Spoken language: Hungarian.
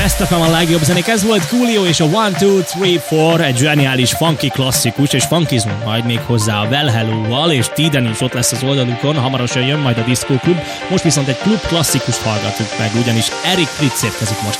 Best FM a legjobb zenék, ez volt Coolio és a 1, 2, 3, 4, egy zseniális funky klasszikus, és funkizmunk majd még hozzá a Well Hello-val, és Tiden is ott lesz az oldalukon, hamarosan jön majd a Disco Klub, most viszont egy klub klasszikust hallgatunk meg, ugyanis Eric Prydz érkezik most.